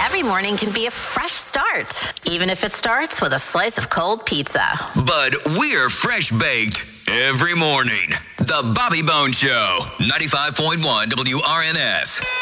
every morning can be a fresh start, even if it starts with a slice of cold pizza. But we're fresh baked every morning. The Bobby Bones Show, 95.1 WRNS.